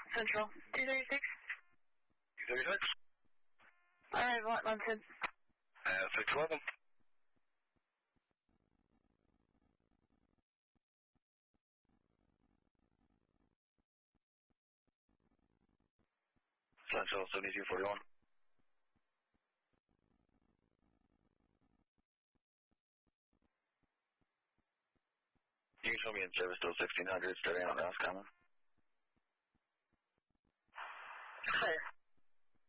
Central. 236. 236. Alright, London. 611. Central 7241. You can show me in service till 1600, starting on Roscommon. Clear.